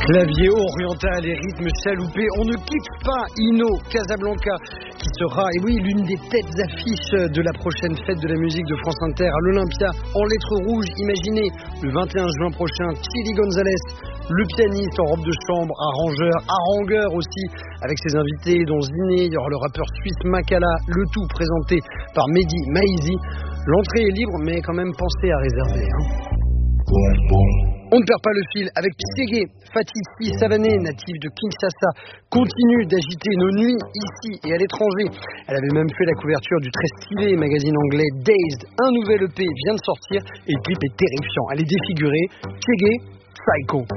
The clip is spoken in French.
Clavier oriental et rythme chaloupé, on ne quitte pas Ino Casablanca qui sera, et oui, l'une des têtes affiches de la prochaine fête de la musique de France Inter à l'Olympia en lettres rouges. Imaginez le 21 juin prochain, Chili Gonzalez, le pianiste en robe de chambre, arrangeur, harangueur aussi, avec ses invités dont Ziné, il y aura le rappeur suisse Makala, le tout présenté par Mehdi Maizi. L'entrée est libre, mais quand même pensez à réserver. On ne perd pas le fil avec Tsege. Fatih Savané, native de Kinshasa, continue d'agiter nos nuits ici et à l'étranger. Elle avait même fait la couverture du très stylé magazine anglais Dazed. Un nouvel EP vient de sortir et le clip est terrifiant. Elle est défigurée. Tsege, Psycho.